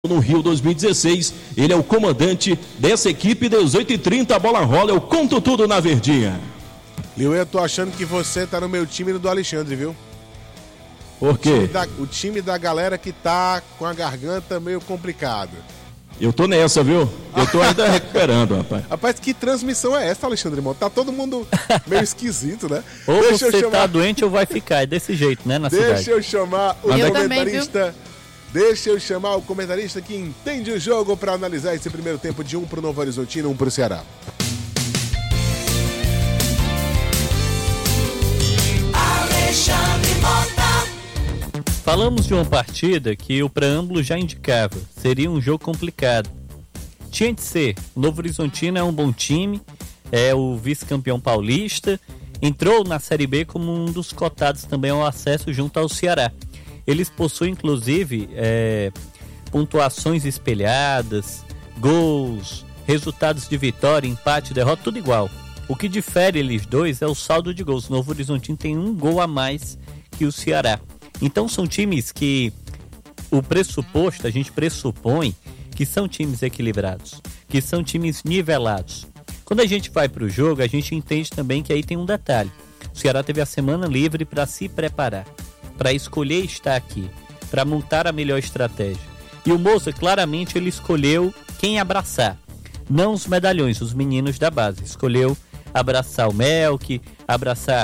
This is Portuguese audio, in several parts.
no Rio 2016, ele é o comandante dessa equipe. 18h30, a bola rola, eu conto tudo na Verdinha. Liu, eu tô achando que você tá no meu time e no do Alexandre, viu? Por quê? O time da galera que tá com a garganta meio complicada. Eu tô nessa, viu? Eu tô ainda recuperando, rapaz. Rapaz, que transmissão é essa, Alexandre Monte? Tá todo mundo meio esquisito, né? Ou você tá doente ou vai ficar, é desse jeito, né, na cidade. Deixa eu chamar o comentarista... Deixa eu chamar o comentarista que entende o jogo para analisar esse primeiro tempo de 1 pro Novo Horizontino, 1 pro Ceará. Alexandre Mota. Falamos de uma partida que o preâmbulo já indicava, seria um jogo complicado. Tinha de ser, o Novo Horizontino é um bom time, é o vice-campeão paulista, entrou na Série B como um dos cotados também ao acesso junto ao Ceará. Eles possuem, inclusive, pontuações espelhadas, gols, resultados de vitória, empate, derrota, tudo igual. O que difere eles dois é o saldo de gols. O Novo Horizontino tem um gol a mais que o Ceará. Então são times que a gente pressupõe que são times equilibrados, que são times nivelados. Quando a gente vai para o jogo, a gente entende também que aí tem um detalhe. O Ceará teve a semana livre para se preparar, para escolher estar aqui, para montar a melhor estratégia. E o Moza, claramente, ele escolheu quem abraçar. Não os medalhões, os meninos da base. Escolheu abraçar o Melk, abraçar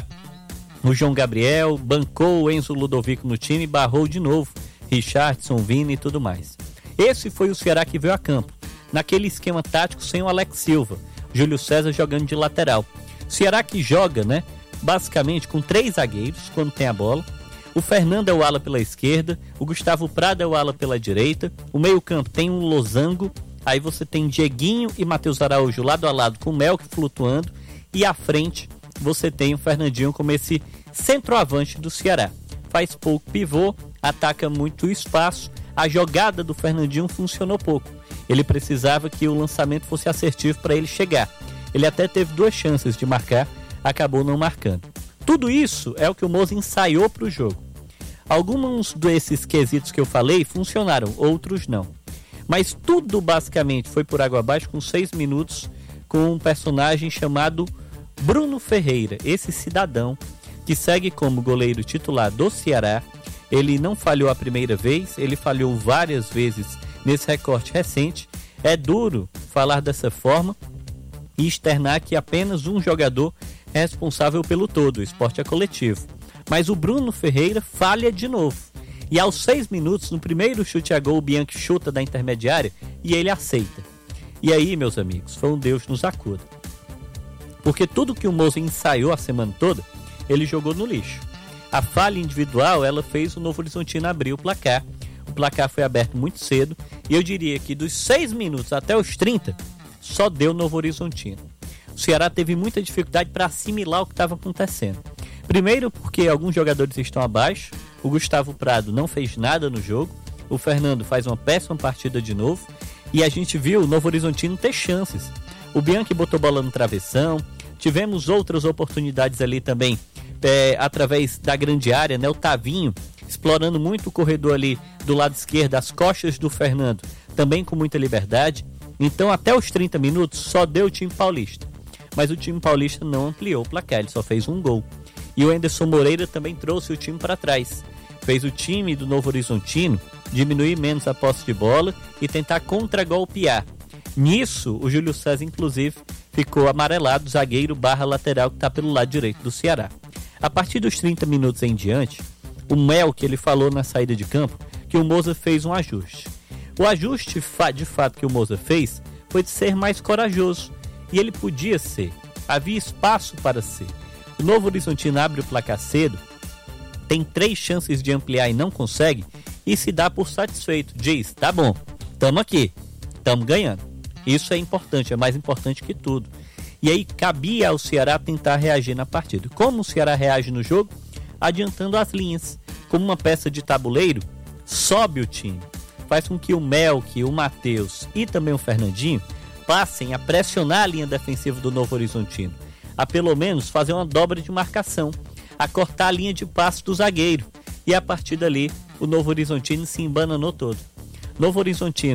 o João Gabriel, bancou o Enzo Ludovico no time, barrou de novo Richardson, Vini e tudo mais. Esse foi o Ceará que veio a campo, naquele esquema tático sem o Alex Silva, Júlio César jogando de lateral. Ceará que joga, né, basicamente com 3 zagueiros quando tem a bola. O Fernando é o ala pela esquerda, o Gustavo Prado é o ala pela direita, o meio-campo tem um losango, aí você tem Dieguinho e Matheus Araújo lado a lado com o Melk flutuando, e à frente você tem o Fernandinho como esse centroavante do Ceará. Faz pouco pivô, ataca muito espaço, a jogada do Fernandinho funcionou pouco. Ele precisava que o lançamento fosse assertivo para ele chegar. Ele até teve 2 chances de marcar, acabou não marcando. Tudo isso é o que o Moza ensaiou para o jogo. Alguns desses quesitos que eu falei funcionaram, outros não. Mas tudo basicamente foi por água abaixo com 6 minutos com um personagem chamado Bruno Ferreira, esse cidadão que segue como goleiro titular do Ceará. Ele não falhou a primeira vez, ele falhou várias vezes nesse recorte recente. É duro falar dessa forma e externar que apenas um jogador é responsável pelo todo, o esporte é coletivo. Mas o Bruno Ferreira falha de novo. E aos 6 minutos, no primeiro chute a gol, o Bianchi chuta da intermediária e ele aceita. E aí, meus amigos, foi um Deus nos acuda. Porque tudo que o Moza ensaiou a semana toda, ele jogou no lixo. A falha individual, ela fez o Novo Horizontino abrir o placar. O placar foi aberto muito cedo. E eu diria que dos 6 minutos até os 30, só deu Novo Horizontino. O Ceará teve muita dificuldade para assimilar o que estava acontecendo. Primeiro porque alguns jogadores estão abaixo, o Gustavo Prado não fez nada no jogo, o Fernando faz uma péssima partida de novo, e a gente viu o Novo Horizontino ter chances. O Bianchi botou bola no travessão, tivemos outras oportunidades ali também, através da grande área, né? O Tavinho explorando muito o corredor ali do lado esquerdo, as costas do Fernando, também com muita liberdade. Então até os 30 minutos só deu o time paulista. Mas o time paulista não ampliou o placar, ele só fez um gol. E o Anderson Moreira também trouxe o time para trás. Fez o time do Novo Horizontino diminuir menos a posse de bola e tentar contra-golpear. Nisso, o Júlio César, inclusive, ficou amarelado, zagueiro barra lateral que está pelo lado direito do Ceará. A partir dos 30 minutos em diante, o Melk, ele falou na saída de campo que o Moza fez um ajuste. O ajuste, de fato, que o Moza fez foi de ser mais corajoso. E ele podia ser. Havia espaço para ser. O Novo Horizontino abre o placar cedo, tem 3 chances de ampliar e não consegue, e se dá por satisfeito. Diz, tá bom, tamo aqui, tamo ganhando. Isso é importante, é mais importante que tudo. E aí cabia ao Ceará tentar reagir na partida. Como o Ceará reage no jogo? Adiantando as linhas. Como uma peça de tabuleiro, sobe o time. Faz com que o Melk, o Matheus e também o Fernandinho passem a pressionar a linha defensiva do Novo Horizontino, a pelo menos fazer uma dobra de marcação, a cortar a linha de passe do zagueiro, e a partir dali o Novo Horizontino se embananou todo. Novo Horizontino